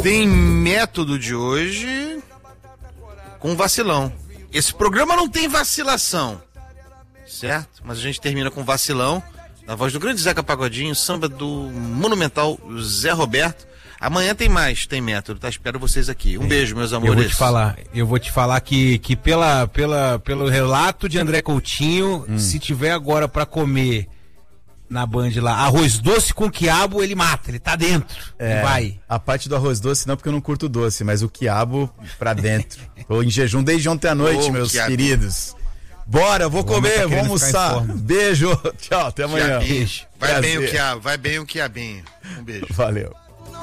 Tem método de hoje com vacilão. Esse programa não tem vacilação, certo? Mas a gente termina com vacilão, na voz do grande Zeca Pagodinho, samba do monumental Zé Roberto. Amanhã tem mais, tem método, tá? Espero vocês aqui. Um beijo, meus amores. Eu vou te falar que pelo relato de André Coutinho, se tiver agora pra comer na Band lá, arroz doce com quiabo, ele mata, ele tá dentro, vai. A parte do arroz doce não, porque eu não curto doce, mas o quiabo pra dentro. Tô em jejum desde ontem à noite, meus queridos. Bora, vou comer, vou almoçar. Beijo, tchau, até amanhã. Vai bem o quiabo, vai bem o quiabinho. Um beijo. Valeu.